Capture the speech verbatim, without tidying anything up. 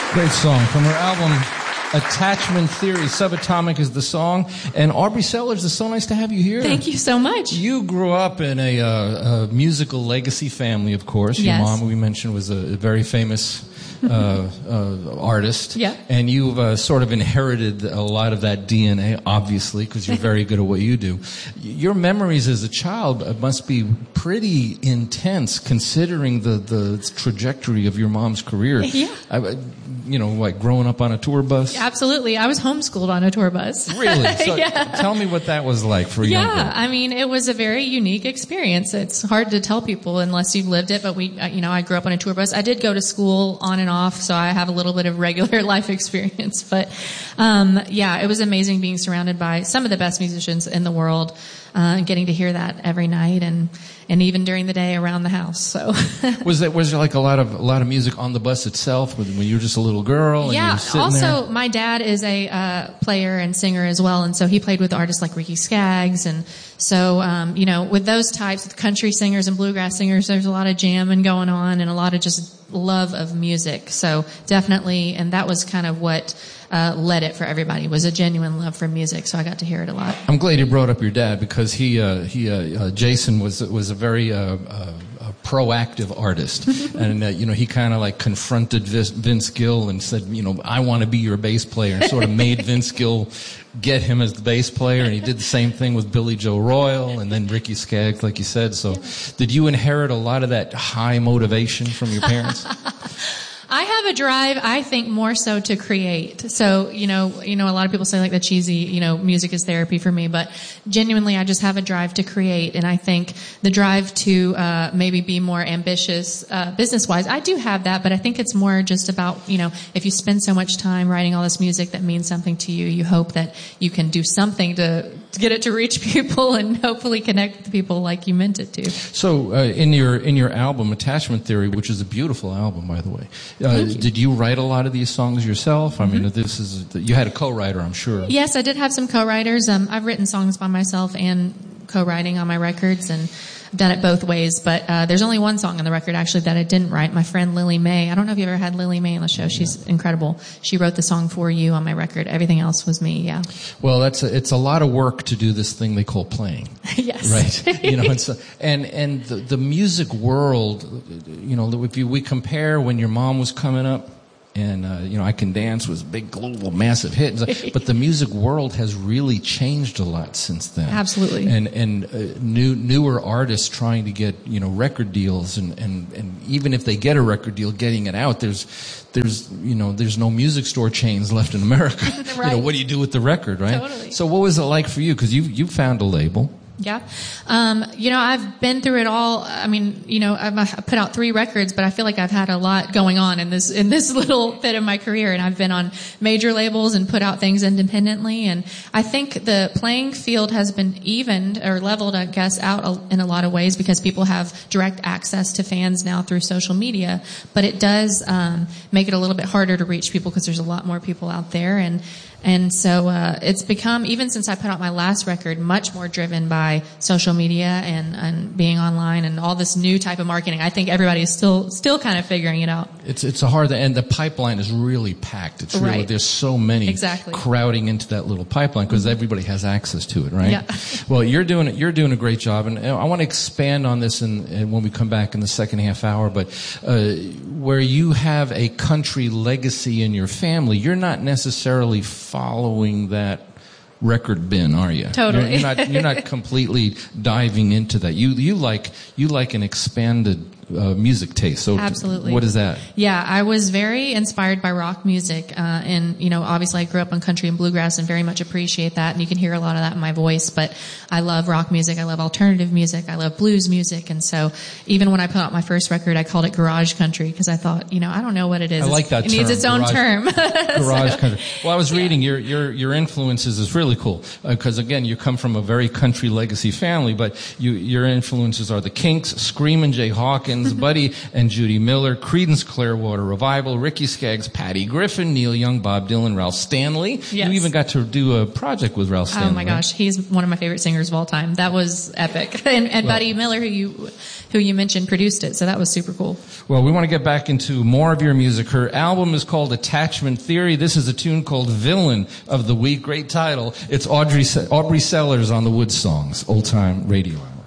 Great song from her album Attachment Theory. Subatomic is the song. And Aubrey Sellers, it's so nice to have you here. Thank you so much. You grew up in a, uh, a musical legacy family, of course. Yes. Your mom, we mentioned, was a very famous uh, uh, artist. Yeah. And you've uh, sort of inherited a lot of that D N A, obviously, because you're very good at what you do. Your memories as a child must be pretty intense, considering the, the trajectory of your mom's career. Yeah. I, you know, like growing up on a tour bus? Absolutely. I was homeschooled on a tour bus. Really? So yeah. Tell me what that was like for a young girl. Yeah, I mean, it was a very unique experience. It's hard to tell people unless you've lived it, but we, you know, I grew up on a tour bus. I did go to school on and off, so I have a little bit of regular life experience. But, um, yeah, it was amazing being surrounded by some of the best musicians in the world, uh, and getting to hear that every night and, and even during the day around the house. So was that was there like a lot of a lot of music on the bus itself when, when you were just a little girl? And yeah. you were sitting Also, there? my dad is a uh, player and singer as well, and so he played with artists like Ricky Skaggs, and so um, you know, with those types of country singers and bluegrass singers, there's a lot of jamming going on and a lot of just love of music. So definitely, and that was kind of what uh, led it for everybody, was a genuine love for music. So I got to hear it a lot. I'm glad you brought up your dad, because he uh, he uh, uh, Jason was was a very uh, uh, a proactive artist, and uh, you know, he kind of like confronted Vince, Vince Gill and said, you know, I want to be your bass player, and sort of made Vince Gill get him as the bass player. And he did the same thing with Billy Joe Royal and then Ricky Skaggs, like you said. So yeah. Did you inherit a lot of that high motivation from your parents? I have a drive, I think, more so to create. So, you know, you know, a lot of people say like the cheesy, you know, music is therapy for me, but genuinely I just have a drive to create. And I think the drive to, uh, maybe be more ambitious, uh, business-wise, I do have that, but I think it's more just about, you know, if you spend so much time writing all this music that means something to you, you hope that you can do something to, to get it to reach people and hopefully connect with people like you meant it to. So, uh, in your, in your album, Attachment Theory, which is a beautiful album, by the way, Uh, you. did you write a lot of these songs yourself? I Mm-hmm. mean, this is you had a co-writer, I'm sure. Yes, I did have some co-writers. Um, I've written songs by myself and co-writing on my records, and I've done it both ways. But uh, there's only one song on the record actually that I didn't write. My friend Lily May. I don't know if you've ever had Lily May on the show. She's incredible. She wrote the song For You on my record. Everything else was me. Yeah. Well, that's a, it's a lot of work to do this thing they call playing. Yes. Right. You know, and so, and and the, the music world. You know, if you, we compare when your mom was coming up. And, uh, you know, I Can Dance was a big, global, massive hit. But the music world has really changed a lot since then. Absolutely. And, and uh, new, newer artists trying to get, you know, record deals. And, and, and even if they get a record deal, getting it out, there's, there's, you know, there's no music store chains left in America. Right. You know, what do you do with the record, right? Totally. So what was it like for you? Because you, you found a label. Yeah. Um, you know, I've been through it all. I mean, you know, I've, I've put out three records, but I feel like I've had a lot going on in this, in this little bit of my career. And I've been on major labels and put out things independently. And I think the playing field has been evened or leveled, I guess, out in a lot of ways because people have direct access to fans now through social media. But it does, um, make it a little bit harder to reach people because there's a lot more people out there. And, And so uh, it's become, even since I put out my last record, much more driven by social media and, and being online and all this new type of marketing. I think everybody is still still kind of figuring it out. It's it's a hard, and the pipeline is really packed. It's really, Right. there's so many Exactly. crowding into that little pipeline because everybody has access to it, right? Yeah. Well, you're doing it. You're doing a great job, and I want to expand on this in, in when we come back in the second half hour. But uh, where you have a country legacy in your family, you're not necessarily following that record bin, are you? Totally. You're, you're not. You're not completely diving into that. You you like you like an expanded uh, music taste. So Absolutely. What is that? Yeah, I was very inspired by rock music, uh, and you know, obviously I grew up on country and bluegrass, and very much appreciate that. And you can hear a lot of that in my voice. But I love rock music. I love alternative music. I love blues music. And so, even when I put out my first record, I called it garage country because I thought, you know, I don't know what it is. I like that It term, needs its own garage- term. Garage So, country. Well, I was yeah. reading your your your influences is really cool because again, you come from a very country legacy family, but you your influences are the Kinks, Screamin' Jay Hawkins, Hawkins, Buddy and Judy Miller, Creedence Clearwater Revival, Ricky Skaggs, Patty Griffin, Neil Young, Bob Dylan, Ralph Stanley. Yes. You even got to do a project with Ralph Stanley. Oh my gosh, he's one of my favorite singers of all time. That was epic. And, and well, Buddy Miller, who you who you mentioned, produced it, so that was super cool. Well, we want to get back into more of your music. Her album is called Attachment Theory. This is a tune called Villain of the Week. Great title. It's Audrey Aubrey Sellers on the Wood Songs, Old Time Radio Hour.